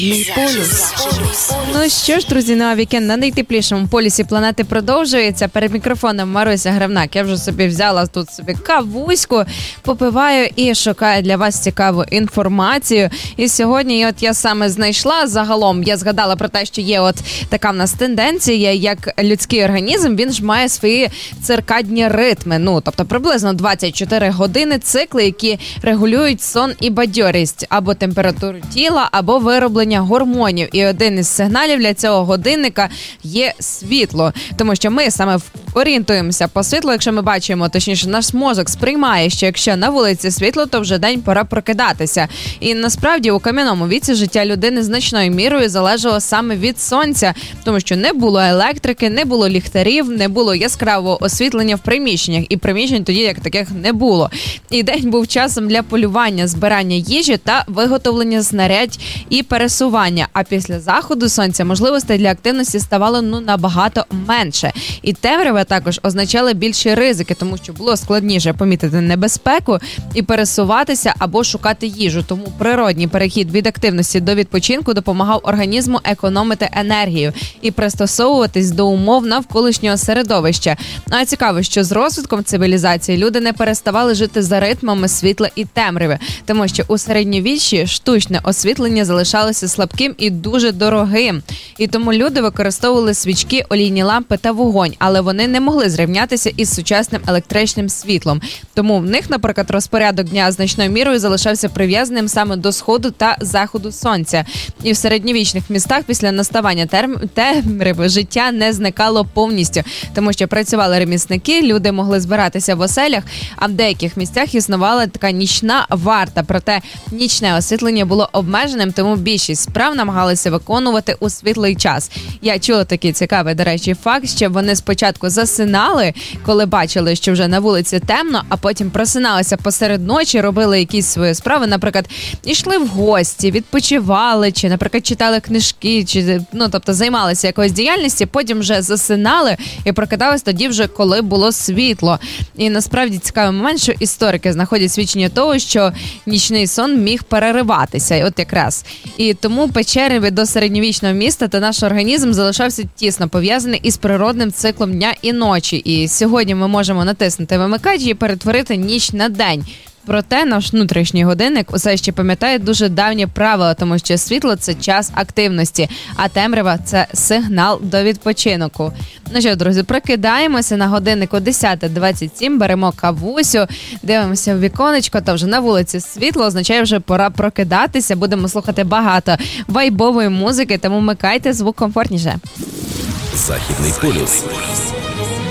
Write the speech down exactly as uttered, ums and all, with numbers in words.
Західний полюс. Ну що ж, друзі, ну а вікенд на найтеплішому полюсі планети продовжується. Перед мікрофоном Маруся Гравнак. Я вже собі взяла тут собі кавуську, попиваю і шукаю для вас цікаву інформацію. І сьогодні от я саме знайшла, загалом я згадала про те, що є от така в нас тенденція, як людський організм, він ж має свої циркадні ритми. Ну, тобто приблизно двадцять чотири години цикли, які регулюють сон і бадьорість, або температуру тіла, або вироблення гормонів. І один із сигналів для цього годинника є світло. Тому що ми саме орієнтуємося по світлу, якщо ми бачимо, точніше, наш мозок сприймає, що якщо на вулиці світло, то вже день пора прокидатися. І насправді у кам'яному віці життя людини значною мірою залежало саме від сонця, тому що не було електрики, не було ліхтарів, не було яскравого освітлення в приміщеннях, і приміщень тоді як таких не було. І день був часом для полювання, збирання їжі та виготовлення знарядь і пересування. А після заходу сонця можливостей для активності ставало ну набагато менше. І темрява також означала більші ризики, тому що було складніше помітити небезпеку і пересуватися або шукати їжу. Тому природній перехід від активності до відпочинку допомагав організму економити енергію і пристосовуватись до умов навколишнього середовища. Ну, а цікаво, що з розвитком цивілізації люди не переставали жити за ритмами світла і темряви, тому що у середньовіччі штучне освітлення залишалося слабким і дуже дорогим. І тому люди використовували свічки, олійні лампи та вогонь, але вони не могли зрівнятися із сучасним електричним світлом. Тому в них, наприклад, розпорядок дня значною мірою залишався прив'язаним саме до сходу та заходу сонця. І в середньовічних містах після наставання терм... темряви життя не зникало повністю, тому що працювали ремісники, люди могли збиратися в оселях, а в деяких місцях існувала така нічна варта. Проте нічне освітлення було обмеженим, тому більшість справ намагалися виконувати у світлий час. Я чула такий цікавий, до речі, факт, що вони спочатку засинали, коли бачили, що вже на вулиці темно, а потім просиналися посеред ночі, робили якісь свої справи, наприклад, йшли в гості, відпочивали, чи, наприклад, читали книжки, чи, ну, тобто, займалися якоюсь діяльністю, потім вже засинали і прокидались тоді вже, коли було світло. І насправді цікавий момент, що історики знаходять свідчення того, що нічний сон міг перериватися, от якраз. І тому печери до середньовічного міста та наш організм залишався тісно пов'язаний із природним циклом дня і ночі. І сьогодні ми можемо натиснути вимикач і перетворити ніч на день. Проте наш внутрішній годинник усе ще пам'ятає дуже давні правила, тому що світло – це час активності, а темрява – це сигнал до відпочинку. Ну що, друзі, прокидаємося на годиннику десята двадцять сім, беремо кавусю, дивимося в віконечко, та вже на вулиці світло, означає вже пора прокидатися, будемо слухати багато вайбової музики, тому вмикайте звук комфортніше. Західний полюс.